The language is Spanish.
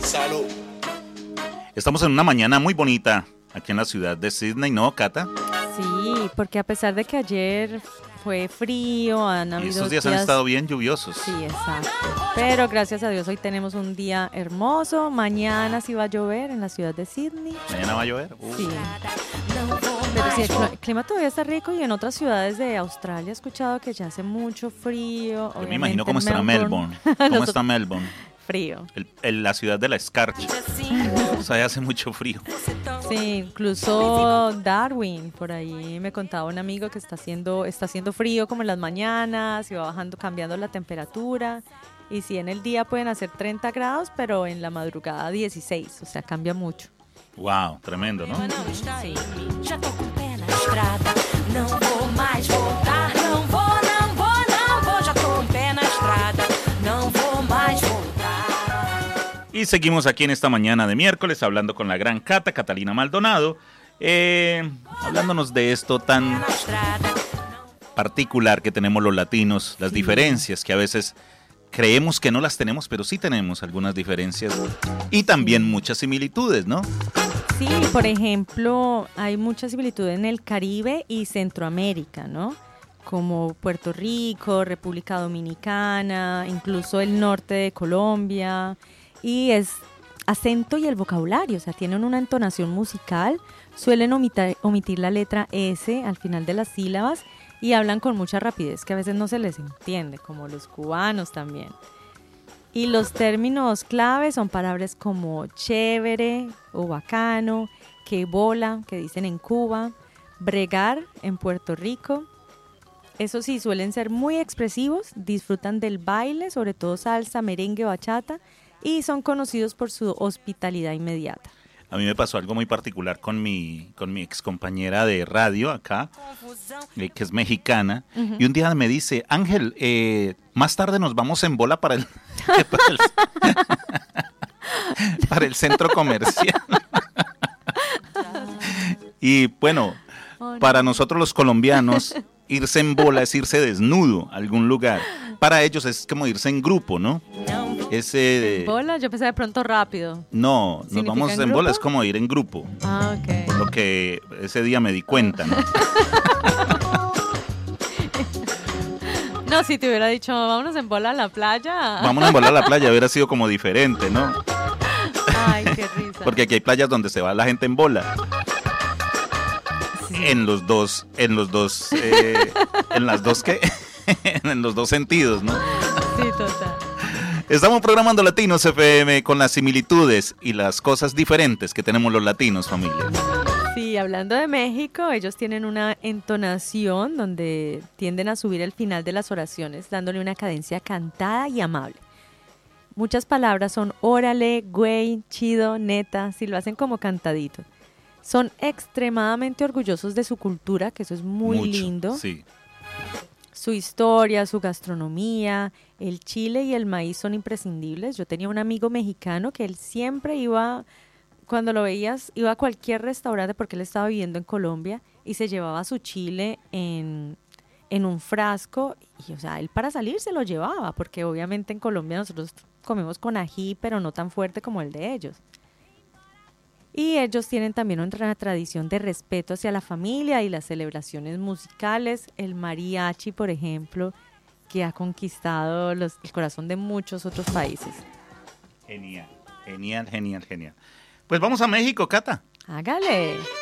Salud. Estamos en una mañana muy bonita aquí en la ciudad de Sydney, ¿no, Cata? Sí, porque a pesar de que ayer fue frío, han Y habido estos días han estado bien lluviosos. Sí, exacto. Pero gracias a Dios hoy tenemos un día hermoso. Mañana sí va a llover en la ciudad de Sydney. ¿Mañana va a llover? Sí. Pero sí, el clima todavía está rico y en otras ciudades de Australia he escuchado que ya hace mucho frío. Yo me imagino cómo estará Melbourne. ¿Cómo está Melbourne? Frío. La ciudad de la escarcha. O sea, hace mucho frío. Sí, incluso Darwin, por ahí me contaba un amigo que está haciendo frío como en las mañanas y va bajando, cambiando la temperatura. Y sí, en el día pueden hacer 30 grados, pero en la madrugada 16, o sea, cambia mucho. Wow, tremendo, ¿no? Sí. Y seguimos aquí en esta mañana de miércoles hablando con la gran Cata, Catalina Maldonado, hablándonos de esto tan particular que tenemos los latinos, las diferencias que a veces creemos que no las tenemos, pero sí tenemos algunas diferencias y también muchas similitudes, ¿no? Sí, por ejemplo, hay mucha similitud en el Caribe y Centroamérica, ¿no? Como Puerto Rico, República Dominicana, incluso el norte de Colombia. Y es acento y el vocabulario, o sea, tienen una entonación musical, suelen omitir la letra S al final de las sílabas y hablan con mucha rapidez, que a veces no se les entiende, como los cubanos también. Y los términos clave son palabras como chévere o bacano, que bola, que dicen en Cuba, bregar en Puerto Rico. Eso sí, suelen ser muy expresivos, disfrutan del baile, sobre todo salsa, merengue, bachata, y son conocidos por su hospitalidad inmediata. A mí me pasó algo muy particular con mi ex compañera de radio acá, que es mexicana, y un día me dice, Ángel, más tarde nos vamos en bola para el para el centro comercial. Y bueno, para nosotros los colombianos, irse en bola es irse desnudo a algún lugar. Para ellos es como irse en grupo, ¿no? ¿Bola? Yo pensé de pronto rápido. No, nos vamos en bola, es como ir en grupo. Ah, ok. Lo que ese día me di cuenta, ¿no? No, si te hubiera dicho, vámonos en bola a la playa. Vámonos en bola a la playa, hubiera sido como diferente, ¿no? Ay, qué risa. Porque aquí hay playas donde se va la gente en bola. Sí. En los dos sentidos, ¿no? Sí, total. Estamos programando Latinos FM con las similitudes y las cosas diferentes que tenemos los latinos, familia. Sí, hablando de México, ellos tienen una entonación donde tienden a subir el final de las oraciones, dándole una cadencia cantada y amable. Muchas palabras son órale, güey, chido, neta, si lo hacen como cantadito. Son extremadamente orgullosos de su cultura, que eso es muy lindo. Sí. Su historia, su gastronomía, el chile y el maíz son imprescindibles. Yo tenía un amigo mexicano que él siempre iba, cuando lo veías, iba a cualquier restaurante porque él estaba viviendo en Colombia y se llevaba su chile en un frasco y, o sea, él para salir se lo llevaba porque obviamente en Colombia nosotros comemos con ají, pero no tan fuerte como el de ellos. Y ellos tienen también una tradición de respeto hacia la familia y las celebraciones musicales. El mariachi, por ejemplo, que ha conquistado el corazón de muchos otros países. Genial. Pues vamos a México, Cata. Hágale.